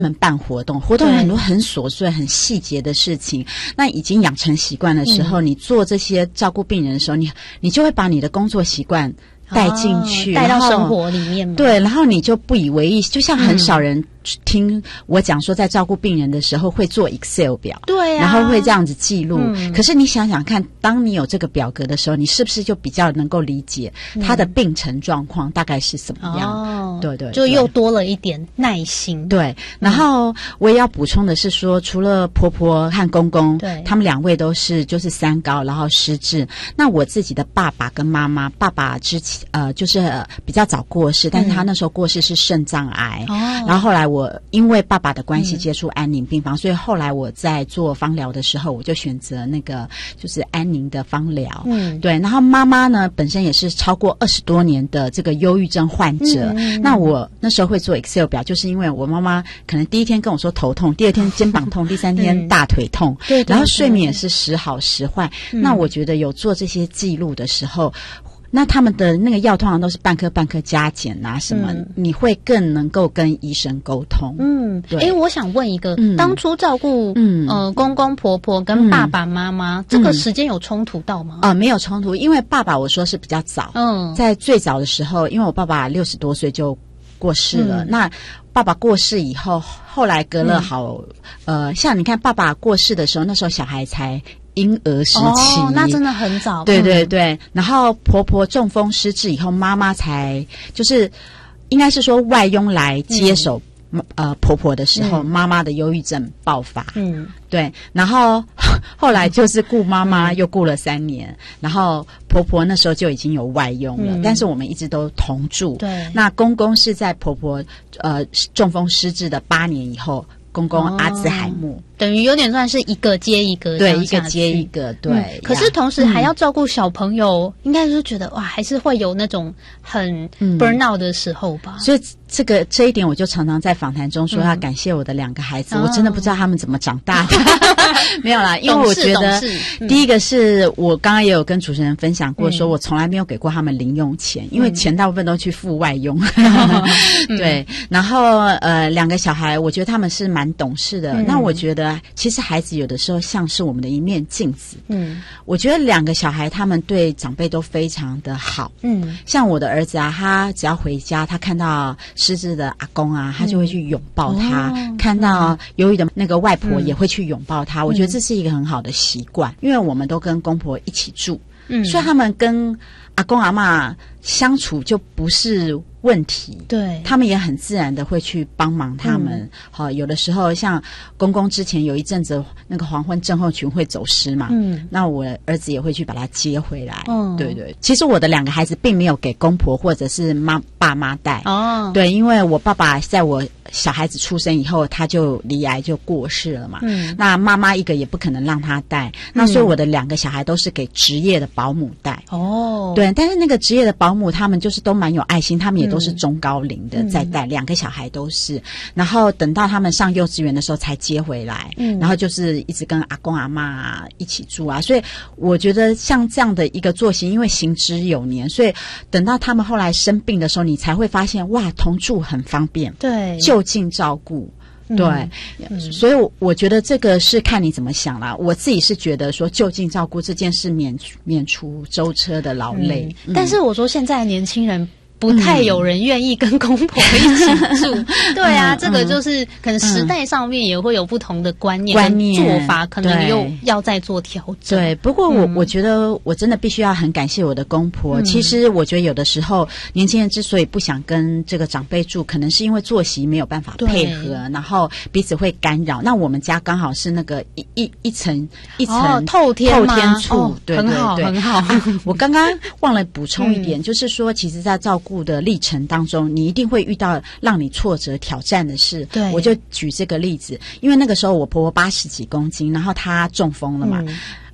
们办活动有很多很琐碎很细节的事情，那已经养成习惯的时候，你做这些照顾病人的时候，你就会把你的工作习惯带进去， 带到生活里面嘛。 对，然后你就不以为意，就像很少人听我讲说在照顾病人的时候会做 Excel 表， 对啊， 然后会这样子记录，可是你想想看，当你有这个表格的时候，你是不是就比较能够理解他的病程状况大概是什么样？对对， 就又多了一点耐心。 对，然后我也要补充的是说，除了婆婆和公公，他们2位都是就是3高，然后失智。那我自己的爸爸跟妈妈，爸爸之前就是比较早过世，但是他那时候过世是肾脏癌，然后后来我因为爸爸的关系接触安宁病房，所以后来我在做芳疗的时候，我就选择那个就是安宁的芳疗。对，然后妈妈呢本身也是超过20多年的这个忧郁症患者。那我那时候会做 Excel 表，就是因为我妈妈可能第一天跟我说头痛，第2天肩膀痛，第3天大腿痛，对，然后睡眠也是时好时坏。那我觉得有做这些记录的时候，那他们的那个药通常都是半颗加减啊什么，你会更能够跟医生沟通。对。 我想问一个，当初照顾公公婆婆跟爸爸妈妈，这个时间有冲突到吗？ 没有冲突，因为爸爸我说是比较早，在最早的时候，因为我爸爸60多岁就过世了，那爸爸过世以后，后来隔了像你看爸爸过世的时候，那时候小孩才婴儿时期， 那真的很早。 对对对，然后婆婆中风失智以后，妈妈才就是应该是说外佣来接手婆婆的时候，妈妈的忧郁症爆发。对，然后后来就是顾妈妈又顾了3年，然后婆婆那时候就已经有外佣了，但是我们一直都同住。 对， 那公公是在婆婆中风失智的8年以后，公公阿兹海默。 等于有点算是一个接一个， 对，一个接一个，对。 可是同时还要照顾小朋友，应该是觉得哇，还是会有那种很 burn out 的时候吧。 所以这一点，我就常常在访谈中说要感谢我的2个孩子，我真的不知道他们怎么长大的。没有啦，因为我觉得第一个是我刚刚也有跟主持人分享过，说我从来没有给过他们零用钱，因为钱大部分都去付外佣。对，然后2个小孩，我觉得他们是蛮懂事的。那我觉得其实孩子有的时候像是我们的一面镜子。我觉得2个小孩他们对长辈都非常的好。像我的儿子啊，他只要回家，他看到失智的阿公啊，他就会去拥抱他，看到忧郁的那个外婆也会去拥抱他。我觉得这是一个很好的习惯，因为我们都跟公婆一起住，所以他们跟阿公阿嬷相处就不是问题， 对， 他们也很自然的会去帮忙他们。有的时候像公公之前有一阵子那个黄昏症候群会走失嘛，那我儿子也会去把他接回来。对对，其实我的2个孩子并没有给公婆或者是爸妈带。对，因为我爸爸在我小孩子出生以后他就罹癌就过世了嘛，那妈妈一个也不可能让他带，那所以我的2个小孩都是给职业的保姆带。对，但是那个职业的保姆他们就是都蛮有爱心，他们也都是中高龄的在带，2个小孩都是，然后等到他们上幼稚园的时候才接回来，然后就是一直跟阿公阿嬷一起住啊，所以我觉得像这样的一个作息，因为行之有年，所以等到他们后来生病的时候，你才会发现哇，同住很方便， 对， 就近照顾。对，所以我觉得这个是看你怎么想啦。我自己是觉得说就近照顾这件事免除舟车的劳累， 但是我说现在的年轻人不太有人愿意跟公婆一起住。对啊，这个就是可能时代上面也会有不同的观念做法，可能又要再做调整。 对，不过我觉得我真的必须要很感谢我的公婆。其实我觉得有的时候年轻人之所以不想跟这个长辈住，可能是因为作息没有办法配合，然后彼此会干扰。那我们家刚好是那个一层透天处，对对对， 很好。 我刚刚忘了补充一点，就是说其实在照顾的历程当中，你一定会遇到让你挫折挑战的事。 对， 我就举这个例子，因为那个时候我婆婆80几公斤，然后她中风了嘛。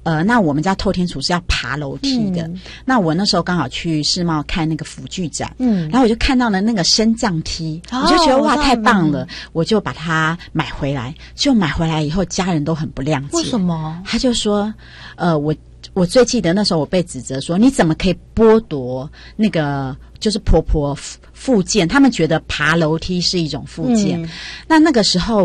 那我们家透天厝是要爬楼梯的。那我那时候刚好去世贸看那个辅具展，然后我就看到了那个升降梯，我就觉得哇太棒了，我就把它买回来。就买回来以后，家人都很不谅解。 为什么？ 他就说，我最记得那时候我被指责说，你怎么可以剥夺那个就是婆婆复健？他们觉得爬楼梯是一种复健。那个时候